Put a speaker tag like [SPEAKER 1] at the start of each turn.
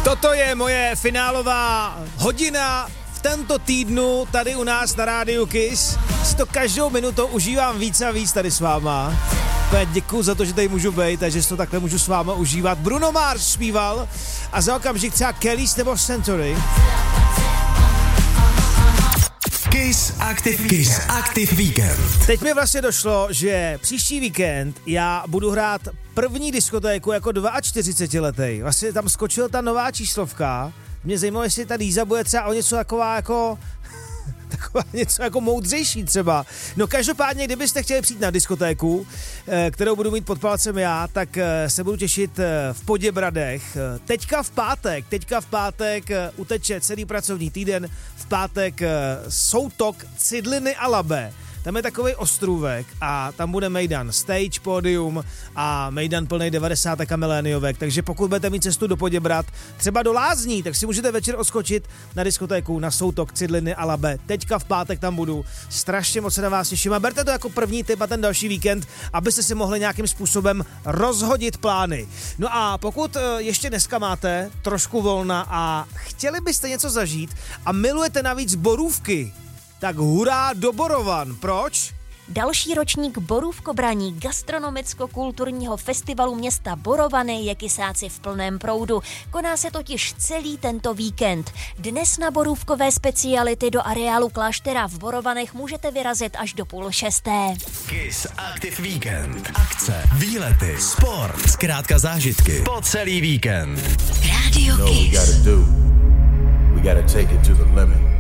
[SPEAKER 1] Toto je moje finálová hodina v tento týdnu tady u nás na rádiu Kiss. Si to každou minutou užívám víc a víc tady s váma. Děkuju za to, že tady můžu být a že si to takhle můžu s váma užívat. Bruno Mars zpíval a za okamžik třeba Kellys nebo Century.
[SPEAKER 2] Kiss Active Weekend.
[SPEAKER 1] Teď mi vlastně došlo, že příští víkend já budu hrát první diskotéku jako 42letý. Vlastně tam skočila ta nová číslovka. Mě zajímalo, jestli ta Líza bude třeba o něco taková něco jako moudřejší třeba. No každopádně, kdybyste chtěli přijít na diskotéku, kterou budu mít pod palcem já, tak se budu těšit v Poděbradech. Teďka v pátek uteče celý pracovní týden, v pátek Soutok, Cidliny a Labe. Tam je takovej ostrůvek a tam bude mejdan stage, pódium a mejdan plnej 90 a miléniovek, takže pokud budete mít cestu do Poděbrad, třeba do Lázní, tak si můžete večer odskočit na diskotéku na Soutok, Cidliny a Labe. Teďka v pátek tam budu, strašně moc se na vás těším a berte to jako první tip a ten další víkend, abyste si mohli nějakým způsobem rozhodit plány. No a pokud ještě dneska máte trošku volna a chtěli byste něco zažít a milujete navíc borůvky, tak hurá do Borovan. Proč?
[SPEAKER 3] Další ročník Borůvkobraní gastronomicko-kulturního festivalu města Borovany je Kysáci v plném proudu. Koná se totiž celý tento víkend. Dnes na borůvkové speciality do areálu Kláštera v Borovanech můžete vyrazit až do 5:30.
[SPEAKER 2] Kiss Active Weekend. Akce, výlety, sport, zkrátka zážitky po celý víkend.
[SPEAKER 3] Radio Kiss.
[SPEAKER 4] We gotta take it to the limit.